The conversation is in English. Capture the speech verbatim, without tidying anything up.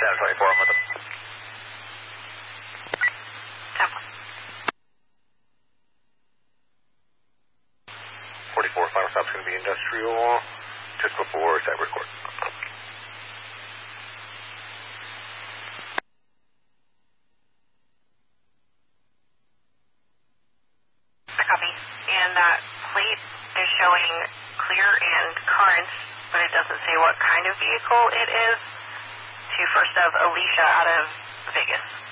Center twenty-four, I'm with them. Temple. forty-four, final stop's going to be industrial, just before Cyber Court. Copy. And that plate is showing clear and current, but it doesn't say what kind of vehicle it is, to first of Alicia out of Vegas.